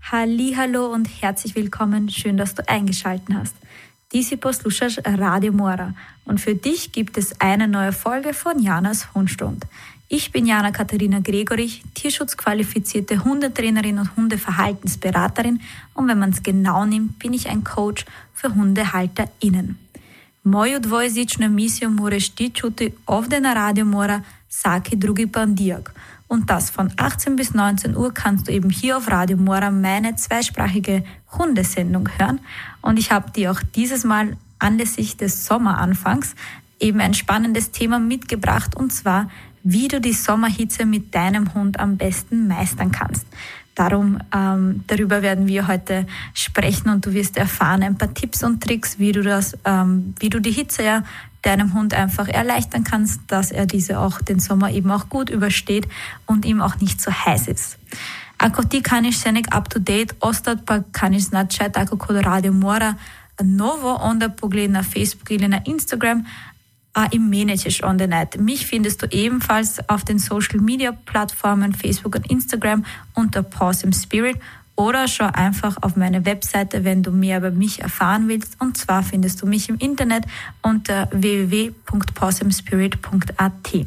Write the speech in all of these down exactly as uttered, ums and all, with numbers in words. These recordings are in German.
Hallihallo und herzlich willkommen. Schön, dass du eingeschaltet hast. Ti si poslušaš Radio Mora und für dich gibt es eine neue Folge von Janas Hundstund. Ich bin Jana Katharina Gregorich, tierschutzqualifizierte Hundetrainerin und Hundeverhaltensberaterin und wenn man es genau nimmt, bin ich ein Coach für HundehalterInnen. Moju dvojezično emisiju moraš ti čuti ovdje na Radio Mora svaki drugi ponedjeljak. Und das von achtzehn bis neunzehn Uhr kannst du eben hier auf Radio Mora meine zweisprachige Hundesendung hören. Und ich habe dir auch dieses Mal anlässlich des Sommeranfangs eben ein spannendes Thema mitgebracht, und zwar, wie du die Sommerhitze mit deinem Hund am besten meistern kannst. Darum, ähm, darüber werden wir heute sprechen und du wirst erfahren ein paar Tipps und Tricks, wie du das, ähm, wie du die Hitze ja deinem Hund einfach erleichtern kannst, dass er diese auch den Sommer eben auch gut übersteht und ihm auch nicht so heiß ist. Ako ti kaniš se nek up to date ostat, pa kaniš znati še tako kot Radio Mora novo, onda pogled na Facebook ili na Instagram, a ime ćeš onda najti. Mich findest du ebenfalls auf den Social Media Plattformen Facebook und Instagram unter Possum Spirit oder schau einfach auf meine Webseite, wenn du mehr über mich erfahren willst. Und zwar findest du mich im Internet unter w w w punkt possum spirit punkt a t.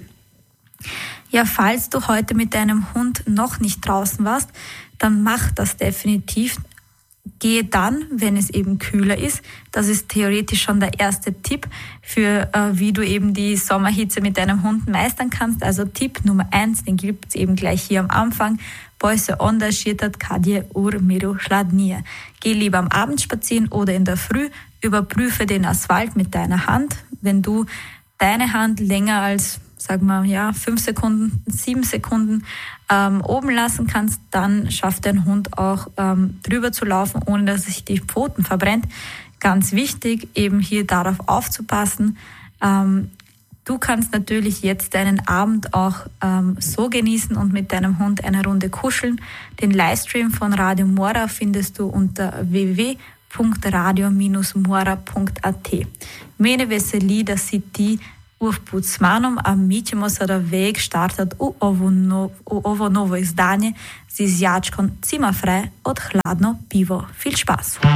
Ja, falls du heute mit deinem Hund noch nicht draußen warst, dann mach das definitiv. Gehe dann, wenn es eben kühler ist. Das ist theoretisch schon der erste Tipp für, äh, wie du eben die Sommerhitze mit deinem Hund meistern kannst. Also Tipp Nummer eins, den gibt es eben gleich hier am Anfang. Boj se onda šitat kad je ur miru hladnije. Geh lieber am Abend spazieren oder in der Früh. Überprüfe den Asphalt mit deiner Hand. Wenn du deine Hand länger als, sagen wir, ja, fünf Sekunden, sieben Sekunden ähm, oben lassen kannst, dann schafft dein Hund auch ähm, drüber zu laufen, ohne dass sich die Pfoten verbrennt. Ganz wichtig, eben hier darauf aufzupassen. Ähm, du kannst natürlich jetzt deinen Abend auch ähm, so genießen und mit deinem Hund eine Runde kuscheln. Den Livestream von Radio Mora findest du unter w w w punkt radio dash mora punkt a t. Mene veseli da si ti put s manom, a mi ćemo sada vek štartat u ovo, no, u ovo novo izdanje z izjačkom Zimmerfrei od Hladno pivo. Viel Spaß!